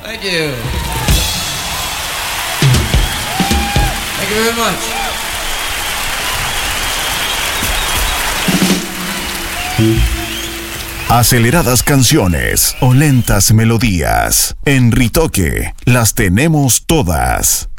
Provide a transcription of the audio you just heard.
Thank you. Thank you very much. Aceleradas canciones o lentas melodías. En Ritoque las tenemos todas.